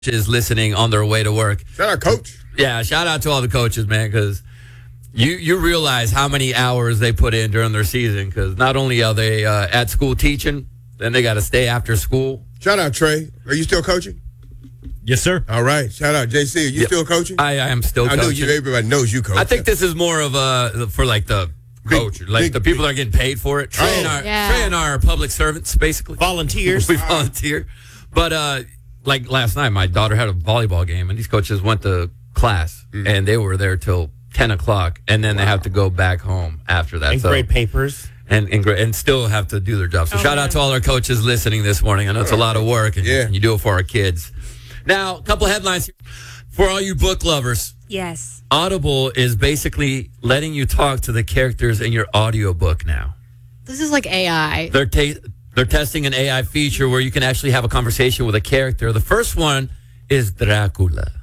is listening on their way to work. Shout out, Coach. Yeah, shout out to all the coaches, man, because you realize how many hours they put in during their season, because not only are they at school teaching, then they got to stay after school. Shout out, Trey. Are you still coaching? Yes, sir. All right. Shout out, JC. Are you still coaching? I am still coaching. I know you. Everybody knows you coach. I think this is more of for like the coach, the people that are getting paid for it. Trey and our public servants, basically. Volunteers. We volunteer. But like last night, my daughter had a volleyball game, and these coaches went to class, and they were there till 10 o'clock, and then they have to go back home after that. And grade papers. And still have to do their job. So shout out to all our coaches listening this morning. I know it's a lot of work, and you do it for our kids. Now, a couple of headlines here. For all you book lovers. Yes. Audible is basically letting you talk to the characters in your audiobook now. This is like AI. They're testing an AI feature where you can actually have a conversation with a character. The first one is Dracula.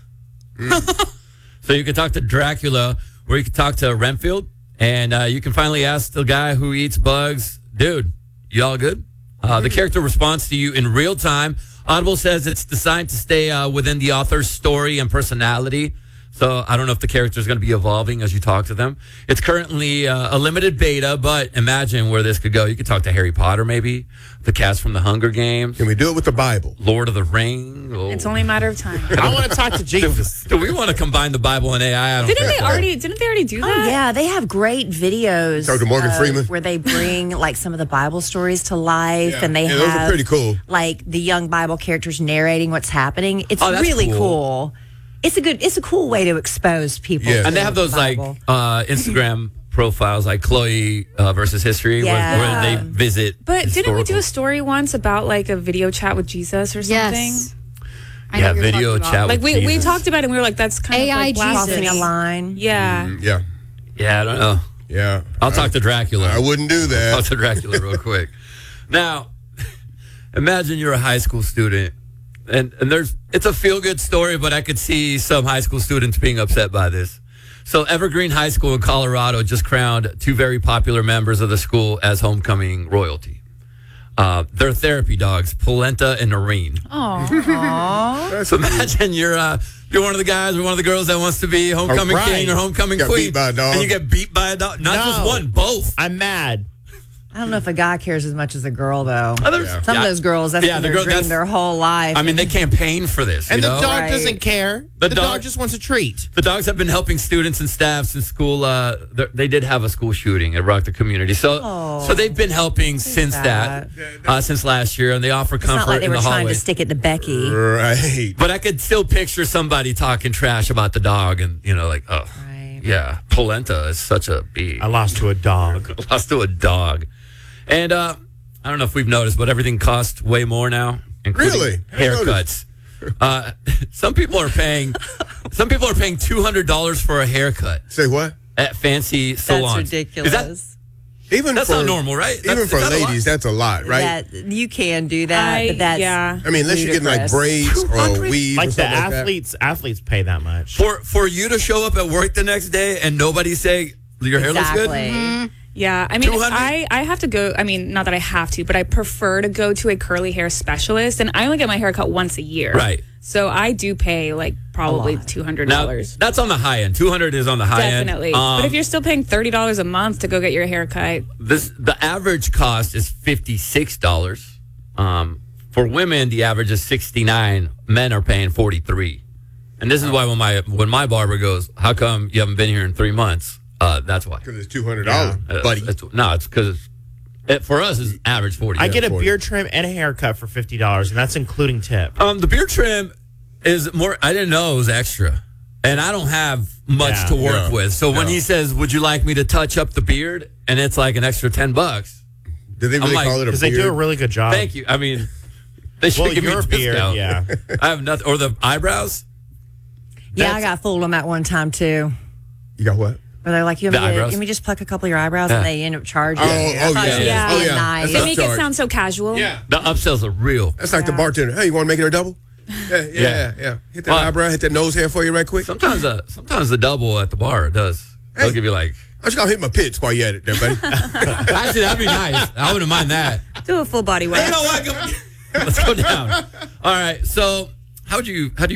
So you can talk to Dracula, where you can talk to Renfield, and you can finally ask the guy who eats bugs, dude, you all good? The character responds to you in real time. Audible says it's designed to stay within the author's story and personality. So I don't know if the character is going to be evolving as you talk to them. It's currently a limited beta, but imagine where this could go. You could talk to Harry Potter, maybe, the cast from the Hunger Games. Can we do it with the Bible? Lord of the Rings. Oh. It's only a matter of time. I want to talk to Jesus. Do we want to combine the Bible and AI? Didn't they already do that? Oh, yeah, they have great videos. Talk to Morgan Freeman. Where they bring like some of the Bible stories to life, and they have those are pretty cool. Like the young Bible characters narrating what's happening. It's that's really cool. It's a cool way to expose people. Yeah. And they have those like Instagram profiles like Chloe versus History where they visit. But didn't we do a story once about like a video chat with Jesus or something? Yes. I know what you're video talking about. chat Like with we Jesus. talked about it and we were like, that's kind AI of like Jesus. Crossing a line. Yeah. Yeah, I don't know. Yeah. I'll talk to Dracula. I wouldn't do I'll that. talk to Dracula real quick. Now, imagine you're a high school student. And it's a feel-good story, but I could see some high school students being upset by this. So Evergreen High School in Colorado just crowned two very popular members of the school as homecoming royalty. They're therapy dogs, Polenta and Noreen. Oh. So imagine you're one of the guys or one of the girls that wants to be homecoming king or homecoming Got queen. beat by a dog. And you get beat by a dog. Not just one, both. I'm mad. I don't know if a guy cares as much as a girl, though. Yeah. Some of those girls, that's been their dream their whole life. I mean, they campaign for this. And you the know? dog Right. doesn't care. The dog just wants a treat. The dogs have been helping students and staff since school. They did have a school shooting at Rock the Community, so they've been helping since since last year, and they offer it's comfort not like they in were the trying hallway. to stick it to Becky. Right. But I could still picture somebody talking trash about the dog, and like, Right. yeah, Polenta is such a bee. I lost to a dog. Lost to a dog, and I don't know if we've noticed, but everything costs way more now, including Really? haircuts. Some people are paying $200 for a haircut Say what? at fancy salons. That's ridiculous. That's not normal, right? Even for is that a lot? ladies, that's a lot, right? You can do that, but that's I mean, unless you're getting like ludicrous. braids or weave Like or the something athletes pay that much. For you to show up at work the next day and nobody say your hair looks good. Exactly. Yeah, I mean, 200? I have to go. I mean, not that I have to, but I prefer to go to a curly hair specialist, and I only get my hair cut once a year. Right. So I do pay like probably $200. Now, that's on the high end. $200 is on the high end. Definitely. But if you're still paying $30 a month to go get your hair cut, the average cost is $56. For women, the average is $69. Men are paying $43. And this is why when my barber goes, "How come you haven't been here in 3 months?" That's why. Because it's $200, buddy. It's because for us it's average 40. I get a beard trim and a haircut for $50, and that's including tip. The beard trim is more. I didn't know it was extra, and I don't have much to work with. So when he says, "Would you like me to touch up the beard?" and it's like an extra $10. Did they really call it a beard? Because they do a really good job. Thank you. I mean, they should give me your a beard, discount. yeah. I have nothing. Or the eyebrows. Yeah, I got fooled on that one time too. You got what? Where they're like, you The want eyebrows? me just pluck a couple of your eyebrows, and they end up charging. Oh, me. I thought she was yeah. being Oh, yeah. nice. they make it upcharge. sound so casual. Yeah. The upsells are real. That's like the bartender. Hey, you want to make it a double? Yeah. Hit that eyebrow, hit that nose hair for you right quick. Sometimes the double at the bar does. They'll give you like. I'm just going to hit my pits while you're at it there, buddy. Actually, that'd be nice. I wouldn't mind that. Do a full body You wax. know what? Let's go down. All right. So how do you